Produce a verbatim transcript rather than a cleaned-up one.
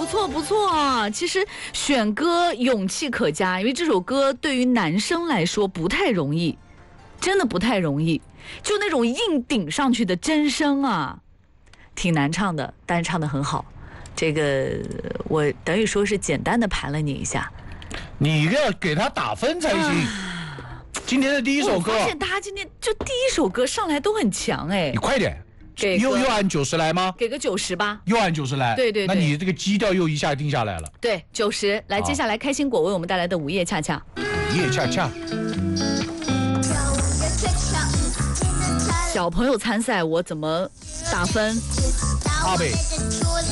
错不错啊！其实选歌勇气可嘉，因为这首歌对于男生来说不太容易，真的不太容易。就那种硬顶上去的真声啊，挺难唱的，但是唱得很好。这个我等于说是简单的盘了你一下。 你要给他打分才行。啊、今天的第一首歌， 我发现大家今天就第一首歌上来都很强哎。 你快点。 给又又按九十来吗？ 给个九十吧。 又按九十来。 对对对。 那你这个基调又一下定下来了。 对，九十。来，接下来开心果为我们带来的午夜恰恰。 午夜恰恰。 小朋友参赛，我怎么打分？ 阿贝。